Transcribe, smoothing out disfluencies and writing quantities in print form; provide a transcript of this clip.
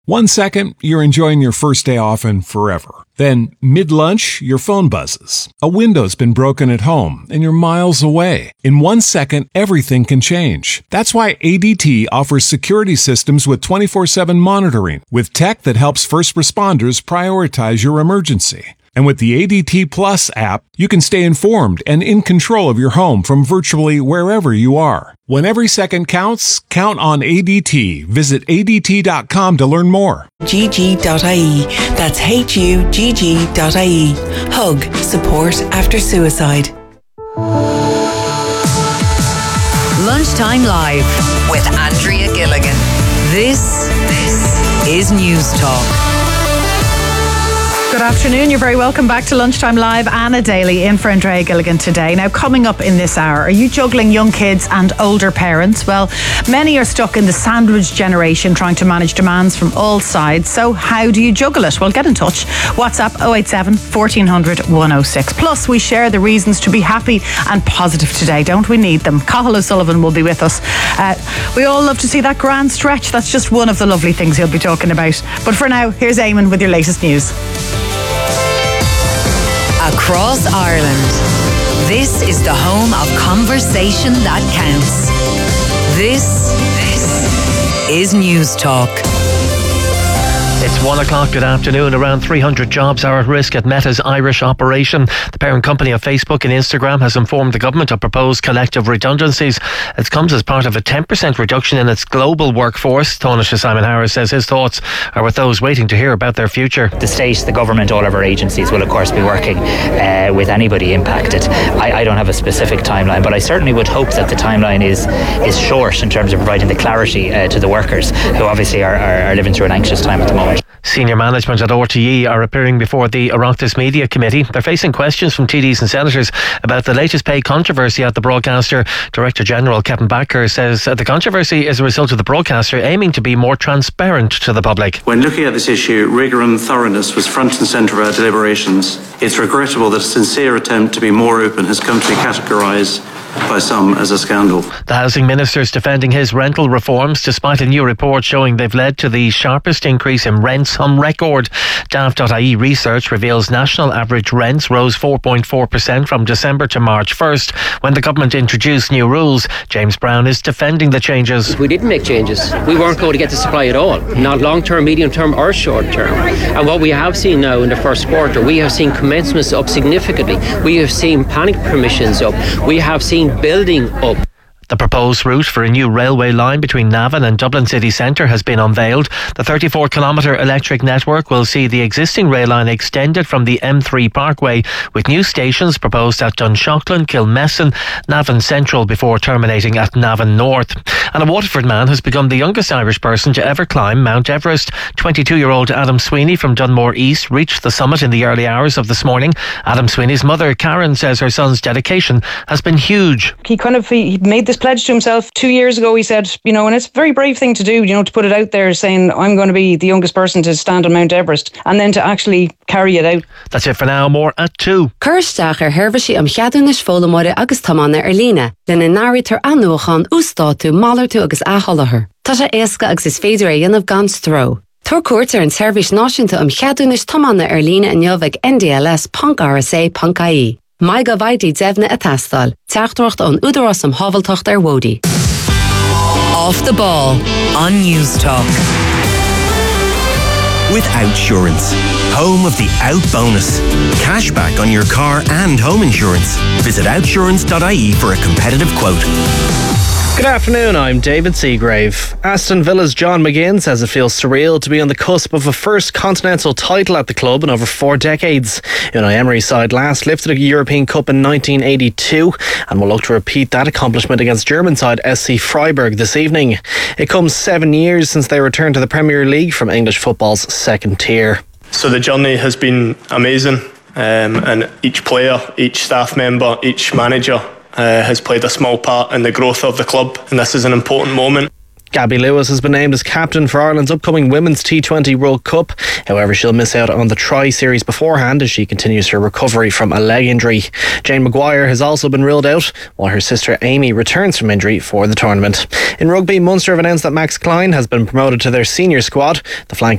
1 second, you're enjoying your first day off and forever. Then, mid-lunch, your phone buzzes. A window's been broken at home and you're miles away. In 1 second, everything can change. That's why ADT offers security systems with 24/7 monitoring, with tech that helps first responders prioritize your emergency. And with the ADT Plus app, you can stay informed and in control of your home from virtually wherever you are. When every second counts, count on ADT. Visit ADT.com to learn more. GG.ie. That's HUGG.ie. Hug. Support after suicide. Lunchtime Live with Andrea Gilligan. This is News Talk. Good afternoon. You're very welcome back to Lunchtime Live. Anna Daly in for Andrea Gilligan today. Now, coming up in this hour, are you juggling young kids and older parents? Well, many are stuck in the sandwich generation trying to manage demands from all sides. So how do you juggle it? Well, get in touch. WhatsApp 087 1400 106. Plus, we share the reasons to be happy and positive today. Don't we need them? Cathal O'Sullivan will be with us. We all love to see that grand stretch. That's just one of the lovely things he'll be talking about. But for now, here's Eamon with your latest news. Across Ireland, this is the home of conversation that counts. This is News Talk. It's 1 o'clock. Good afternoon. Around 300 jobs are at risk at Meta's Irish operation. The parent company of Facebook and Instagram has informed the government of proposed collective redundancies. It comes as part of a 10% reduction in its global workforce. Taoiseach Simon Harris says his thoughts are with those waiting to hear about their future. The state, the government, all of our agencies will of course be working with anybody impacted. I don't have a specific timeline, but I certainly would hope that the timeline is short in terms of providing the clarity to the workers who obviously are living through an anxious time at the moment. Senior management at RTE are appearing before the Oireachtas Media Committee. They're facing questions from TDs and senators about the latest pay controversy at the broadcaster. Director General Kevin Backer says the controversy is a result of the broadcaster aiming to be more transparent to the public. When looking at this issue, rigour and thoroughness was front and centre of our deliberations. It's regrettable that a sincere attempt to be more open has come to be categorised by some as a scandal. The Housing Minister's defending his rental reforms despite a new report showing they've led to the sharpest increase in rents on record. Daft.ie research reveals national average rents rose 4.4% from December to March 1st when the government introduced new rules. James Brown is defending the changes. We didn't make changes. We weren't going to get the supply at all, not long term, medium term or short term. And what we have seen now in the first quarter, we have seen commencements up significantly. We have seen planning permissions up. We have seen building up. The proposed route for a new railway line between Navan and Dublin city centre has been unveiled. The 34-kilometre electric network will see the existing rail line extended from the M3 Parkway, with new stations proposed at Dunshaughlin, Kilmessan, Navan Central before terminating at Navan North. And a Waterford man has become the youngest Irish person to ever climb Mount Everest. 22-year-old Adam Sweeney from Dunmore East reached the summit in the early hours of this morning. Adam Sweeney's mother, Karen, says her son's dedication has been huge. He made this pledge to himself 2 years ago. He said, and it's a very brave thing to do, to put it out there saying, I'm going to be the youngest person to stand on Mount Everest, and then to actually carry it out. That's it for now. More at 2. Kirsteach hervisi cheadúnis fólamóide agus tamána Lena, lena náritar anúchan ústátu málartu agus ahalahar. Tá sé éasca agus is féidir dhéanamh gan stró. Tuair cuairt an seirbhís náisiúnta cheadúnis tamána Lena in jobhag ndls.rsa.ie. Mai go bhaidí devna a tastal, teachtrocht an údarás am havaltocht Wodi. Off the ball on News Talk. With Outsurance, home of the Out Bonus. Cashback on your car and home insurance. Visit outsurance.ie for a competitive quote. Good afternoon, I'm David Seagrave. Aston Villa's John McGinn says it feels surreal to be on the cusp of a first continental title at the club in over 4 decades. Unai Emery's side last lifted a European Cup in 1982 and will look to repeat that accomplishment against German side SC Freiburg this evening. It comes 7 years since they returned to the Premier League from English football's second tier. So the journey has been amazing, and each player, each staff member, each manager has played a small part in the growth of the club, and this is an important moment. Gabby Lewis has been named as captain for Ireland's upcoming Women's T20 World Cup. However, she'll miss out on the tri-series beforehand as she continues her recovery from a leg injury. Jane Maguire has also been ruled out, while her sister Amy returns from injury for the tournament. In rugby, Munster have announced that Max Klein has been promoted to their senior squad. The flanker